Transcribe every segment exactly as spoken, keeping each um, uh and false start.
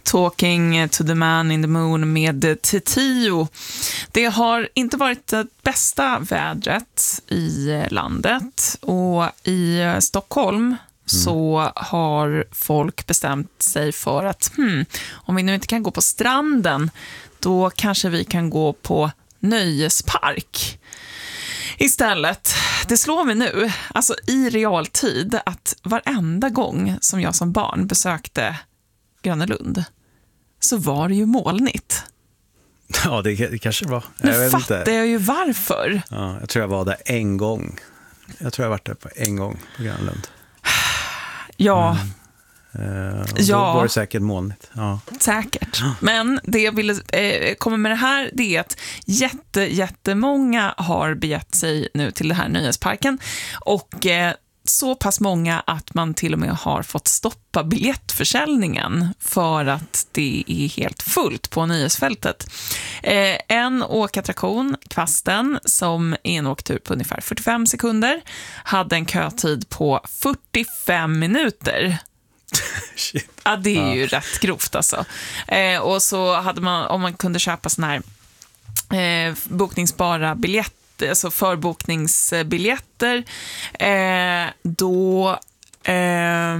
Talking to the Man in the Moon med Titio. Det har inte varit det bästa vädret i landet, och i Stockholm mm. så har folk bestämt sig för att hmm, om vi nu inte kan gå på stranden, då kanske vi kan gå på nöjespark istället. Det slår mig nu, alltså i realtid, att varenda gång som jag som barn besökte Gröna Lund så var det ju molnigt. Ja, det, det kanske var. Nu jag vet fattar inte. jag ju varför. Ja, jag tror jag var där en gång. Jag tror jag varit där på en gång på Gröna Lund. Ja. Mm. Uh, ja. Då var det säkert molnigt. Ja. Säkert. Men det jag ville eh, komma med det här, det är att jätte, jättemånga har begett sig nu till den här nöjesparken. Och eh, så pass många att man till och med har fått stoppa biljettförsäljningen för att det är helt fullt på nöjesfältet. Eh, en åkattraktion, Kvasten, som är en åktur på ungefär fyrtiofem sekunder, hade en kötid på fyrtiofem minuter. Shit. Ja, det är ju ja. rätt grovt alltså. Eh, och så hade man, om man kunde köpa såna här eh, bokningsbara biljetter, alltså förbokningsbiljetter, eh, då eh,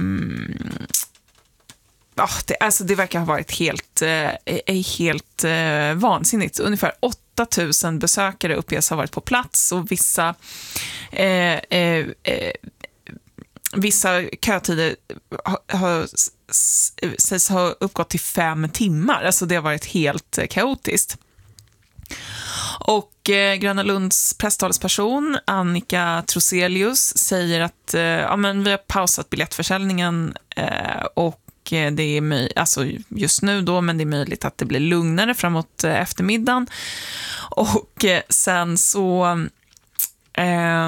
oh, det, alltså det verkar ha varit helt, eh, helt eh, vansinnigt. Ungefär åtta tusen besökare uppges ha varit på plats, och vissa eh, eh, eh, vissa kötider har, har, sägs ha uppgått till fem timmar. Alltså det har varit helt kaotiskt. Och eh, Gröna Lunds presstalesperson Annika Troselius säger att eh, ja, men vi har pausat biljettförsäljningen eh, och eh, det är möj- alltså just nu då, men det är möjligt att det blir lugnare framåt eh, eftermiddagen. Och eh, sen så eh,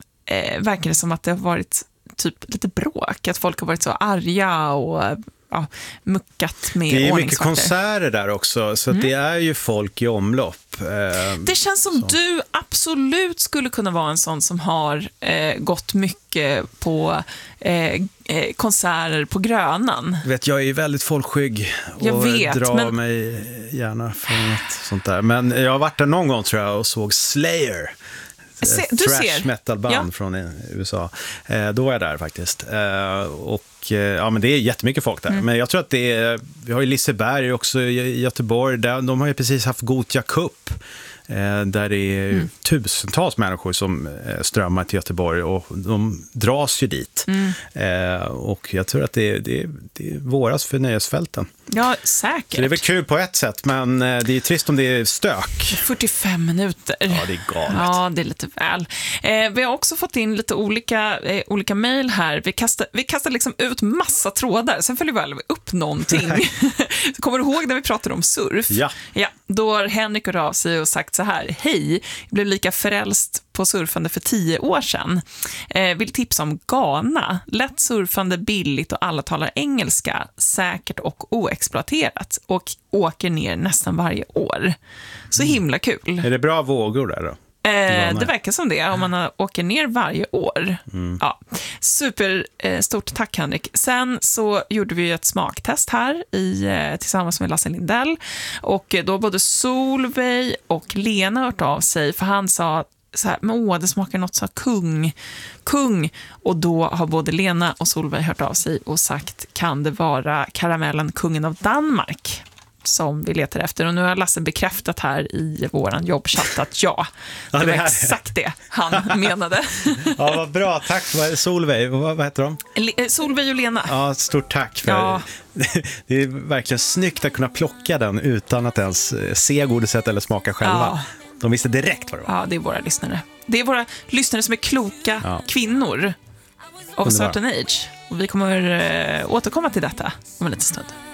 eh, verkar det som att det har varit typ lite bråk, att folk har varit så arga och ja, muckat med det är ordningsvakter. mycket konserter där också, så mm. att det är ju folk i omlopp. Eh, det känns som så. Du absolut skulle kunna vara en sån som har eh, gått mycket på eh, konserter på Grönan. Vet, jag är ju väldigt folkskygg och jag vet, drar men... mig gärna från ett sånt där. Men jag har varit där någon gång tror jag och såg Slayer. Se, du trash ser. metalband ja. från U S A. Eh, då var jag där faktiskt. Eh, och eh, ja, men det är jättemycket folk där. Mm. Men jag tror att det är, vi har ju Liseberg också i Göteborg. Där, de har ju precis haft Gothia Cup. Eh, där det är mm. tusentals människor som eh, strömmar till Göteborg, och de dras ju dit. Mm. Eh, och jag tror att det är, det är, det är våras för nöjesfälten. Ja, säkert. Så det är väl kul på ett sätt, men det är trist om det är stök. fyrtiofem minuter. Ja, det är galet. Ja, det är lite väl. Eh, vi har också fått in lite olika, eh, olika mejl här. Vi kastar, vi kastar liksom ut massa trådar, sen följer vi aldrig upp någonting. Kommer du ihåg när vi pratade om surf? Ja. Ja, då har Henrik hört av sig och sagt så här: hej, jag blev lika frälst på surfande för tio år sedan. Eh, vill tipsa om Ghana. Lätt surfande, billigt och alla talar engelska. Säkert och oexploaterat. Och åker ner nästan varje år. Så himla kul. Är det bra vågor där då? Eh, det verkar som det, om man åker ner varje år. Mm. Ja. Super, eh, stort tack Henrik. Sen så gjorde vi ett smaktest här i, eh, tillsammans med Lasse Lindell. Och eh, då både Solveig och Lena hört av sig, för han sa så här, men åh, det smakar något så kung, kung. Och då har både Lena och Solveig hört av sig och sagt, kan det vara karamellen Kungen av Danmark som vi letar efter? Och nu har Lasse bekräftat här i våran jobbchatt att ja, det var exakt det han menade. Ja, vad bra. Tack Solveig. Vad, vad heter de? Le- Solveig och Lena. Ja, stort tack. För ja. Det är verkligen snyggt att kunna plocka den utan att ens se godiset eller smaka själva. Ja. De visste direkt vad det var. Ja, det är våra lyssnare. Det är våra lyssnare som är kloka ja. kvinnor of a certain age. Och vi kommer äh, återkomma till detta om en liten stund.